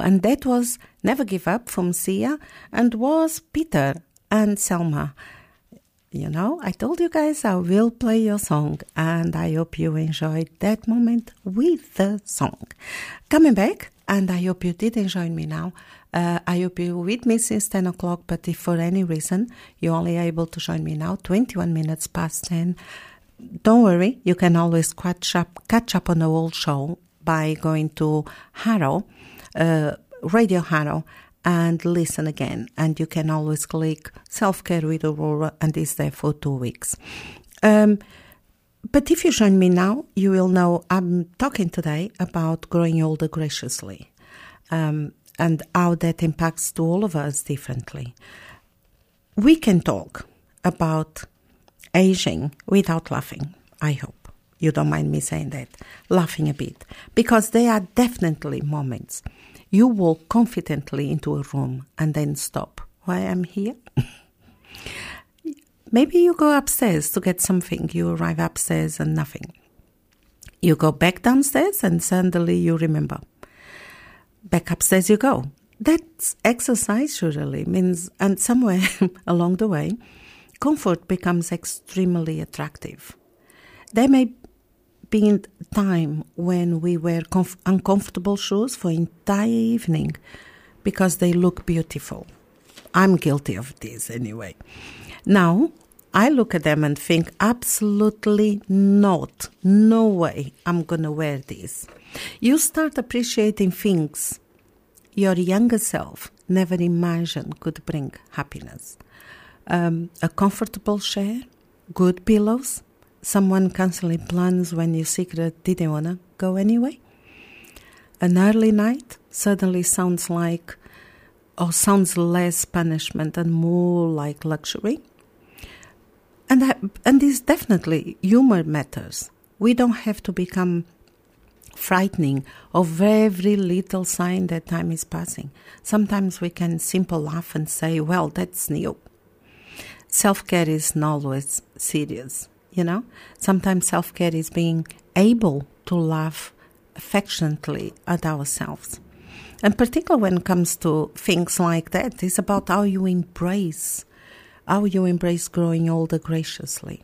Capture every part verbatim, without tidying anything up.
And that was Never Give Up from Sia, and was Peter and Selma. You know, I told you guys I will play your song, and I hope you enjoyed that moment with the song. Coming back, and I hope you did enjoy me now. Uh, I hope you're with me since ten o'clock, but if for any reason you're only able to join me now, twenty-one minutes past ten, don't worry, you can always catch up, catch up on the whole show by going to Harrow, uh, Radio Harrow, and listen again. And you can always click Self-Care with Aurora, and it's there for two weeks. Um, but if you join me now, you will know I'm talking today about growing older graciously, um, and how that impacts to all of us differently. We can talk about aging without laughing, I hope. You don't mind me saying that, laughing a bit, because there are definitely moments you walk confidently into a room and then stop. Why I'm here? Maybe you go upstairs to get something. You arrive upstairs and nothing. You go back downstairs and suddenly you remember. Back upstairs you go. That's exercise usually means, and somewhere along the way, comfort becomes extremely attractive. There may been time when we wear comf- uncomfortable shoes for entire evening because they look beautiful. I'm guilty of this anyway. Now, I look at them and think, absolutely not. No way I'm going to wear this. You start appreciating things your younger self never imagined could bring happiness. Um, a comfortable chair, good pillows, someone constantly plans when you secret didn't want to go anyway. An early night suddenly sounds like, or sounds less punishment and more like luxury. And that, and this definitely, humor matters. We don't have to become frightening of every little sign that time is passing. Sometimes we can simply laugh and say, well, that's new. Self-care is not always serious. You know, sometimes self-care is being able to laugh affectionately at ourselves. And particularly when it comes to things like that, it's about how you embrace, how you embrace growing older graciously.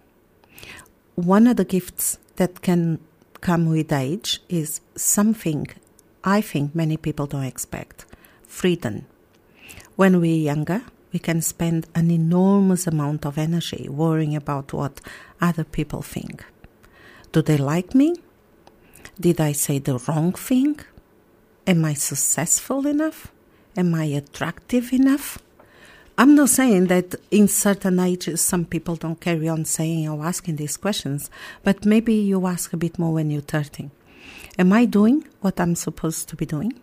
One of the gifts that can come with age is something I think many people don't expect, freedom. When we're younger, we can spend an enormous amount of energy worrying about what other people think. Do they like me? Did I say the wrong thing? Am I successful enough? Am I attractive enough? I'm not saying that in certain ages some people don't carry on saying or asking these questions, but maybe you ask a bit more when you're thirty. Am I doing what I'm supposed to be doing?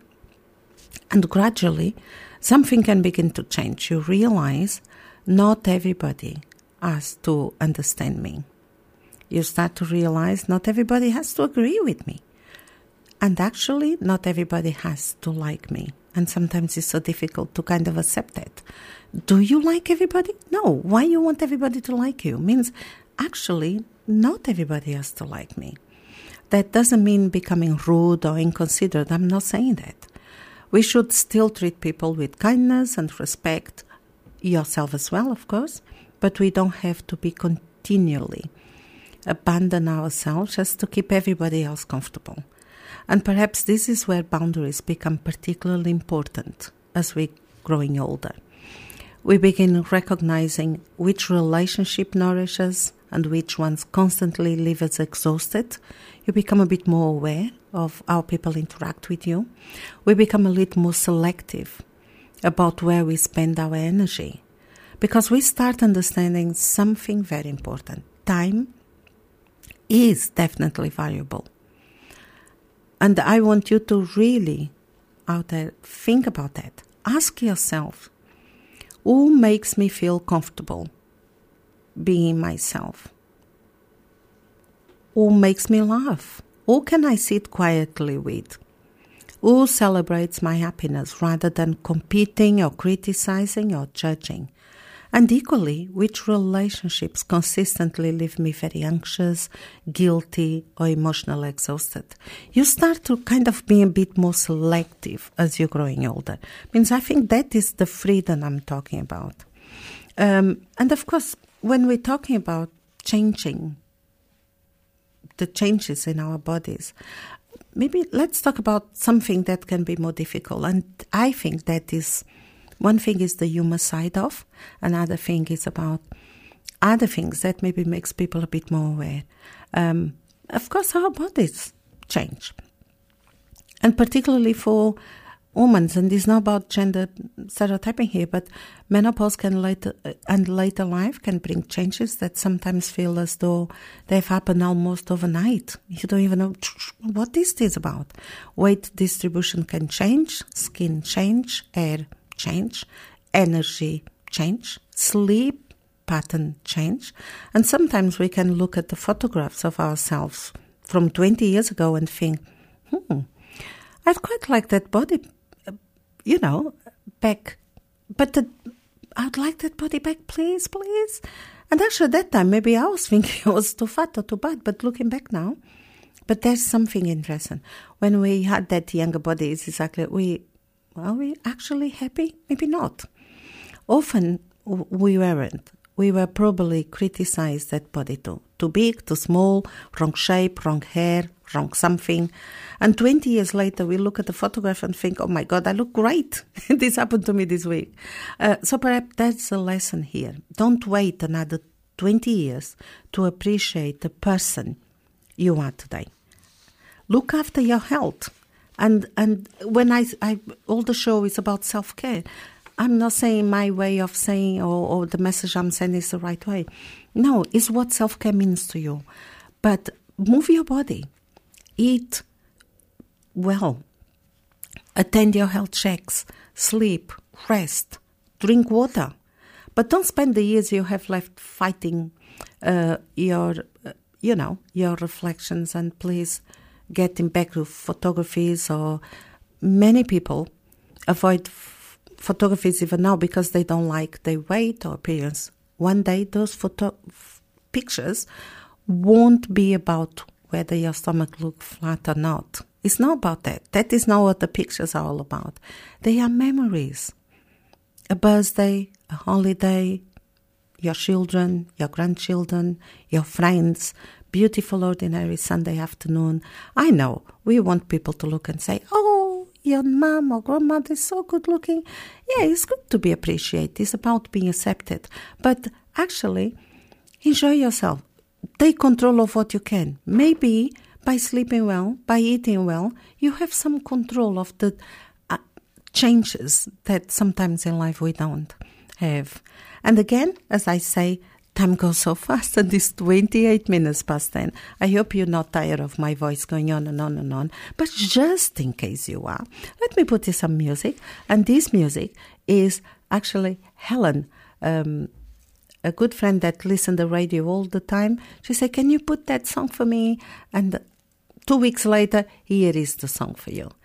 And gradually, something can begin to change. You realize not everybody has to understand me. You start to realize not everybody has to agree with me. And actually, not everybody has to like me. And sometimes it's so difficult to kind of accept that. Do you like everybody? No. Why you want everybody to like you? Means actually, not everybody has to like me. That doesn't mean becoming rude or inconsiderate. I'm not saying that. We should still treat people with kindness and respect, yourself as well, of course, but we don't have to be continually abandon ourselves just to keep everybody else comfortable. And perhaps this is where boundaries become particularly important as we're growing older. We begin recognizing which relationship nourishes and which ones constantly leave us exhausted. You become a bit more aware of how people interact with you. We become a little more selective about where we spend our energy, because we start understanding something very important. Time is definitely valuable. And I want you to really out there think about that. Ask yourself, who makes me feel comfortable being myself? Who makes me laugh? Who can I sit quietly with? Who celebrates my happiness rather than competing or criticizing or judging? And equally, which relationships consistently leave me very anxious, guilty, or emotionally exhausted. You start to kind of be a bit more selective as you're growing older. Means I think that is the freedom I'm talking about. Um, and of course, when we're talking about changing, the changes in our bodies, maybe let's talk about something that can be more difficult. And I think that is, one thing is the human side of, another thing is about other things that maybe makes people a bit more aware. Um, of course, our bodies change. And particularly for women, and it's not about gender stereotyping here, but menopause can later and later life can bring changes that sometimes feel as though they've happened almost overnight. You don't even know what is this about. Weight distribution can change, skin change, hair change, energy change, sleep pattern change, and sometimes we can look at the photographs of ourselves from twenty years ago and think, hmm, I'd quite like that body, you know, back, but the, I'd like that body back, please, please. And actually at that time, maybe I was thinking I was too fat or too bad, but looking back now, but there's something interesting. When we had that younger body, it's exactly, we, are we actually happy? Maybe not. Often we weren't. We were probably criticized that body too. Too big, too small, wrong shape, wrong hair, wrong something. And twenty years later, we look at the photograph and think, oh my God, I look great. This happened to me this week. Uh, so perhaps that's a lesson here. Don't wait another twenty years to appreciate the person you are today. Look after your health. And and when I, I all the show is about self-care, I'm not saying my way of saying or, or the message I'm sending is the right way. No, it's what self-care means to you. But move your body. Eat well. Attend your health checks. Sleep. Rest. Drink water. But don't spend the years you have left fighting uh, your, uh, you know, your reflections. And please getting back to photographies, or many people avoid f- photographies even now because they don't like their weight or appearance. One day those photo f- pictures won't be about whether your stomach looks flat or not. It's not about that. That is not what the pictures are all about. They are memories. A birthday, a holiday, your children, your grandchildren, your friends, beautiful ordinary Sunday afternoon. I know we want people to look and say, oh, your mom or grandmother is so good looking. Yeah, it's good to be appreciated. It's about being accepted. But actually, enjoy yourself. Take control of what you can. Maybe by sleeping well, by eating well, you have some control of the uh, changes that sometimes in life we don't have. And again, as I say, time goes so fast, and it's twenty-eight minutes past ten. I hope you're not tired of my voice going on and on and on. But just in case you are, let me put you some music. And this music is actually Helen, um, a good friend that listens to the radio all the time. She said, can you put that song for me? And two weeks later, here is the song for you.